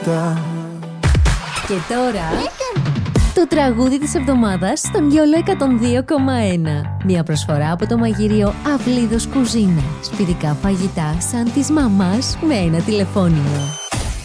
Και τώρα το τραγούδι της εβδομάδας στον Γιόλο 102,1. Μια προσφορά από το μαγειρίο Αυλίδος Κουζίνα. Σπιτικά φαγητά σαν της μαμάς με ένα τηλεφώνημα.